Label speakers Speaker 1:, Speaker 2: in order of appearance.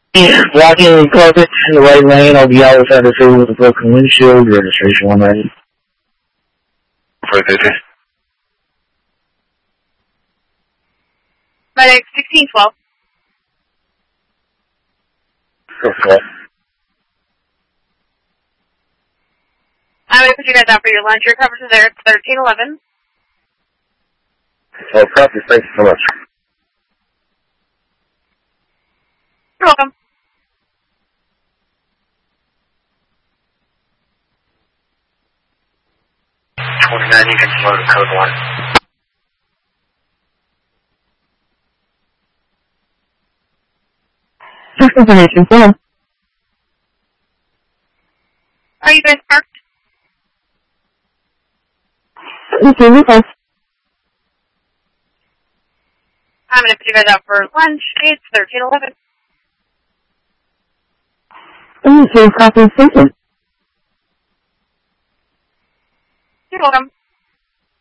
Speaker 1: Blocking carpet in the right lane. I'll be out without a favor with a broken windshield. Registration 190.
Speaker 2: For this.
Speaker 3: Medic 1612.
Speaker 1: Okay.
Speaker 3: I'm going to put you guys out for your lunch. Your coverage is there. It's 1311.
Speaker 1: Oh, copy. Thank you so much.
Speaker 3: You're welcome.
Speaker 2: You can slow to code 1.
Speaker 4: Information 1.
Speaker 3: Are you guys parked?
Speaker 4: Okay, with us.
Speaker 3: I'm going to put you guys out for lunch. It's 1311.
Speaker 4: Okay, copy. Thank you.
Speaker 3: You're welcome.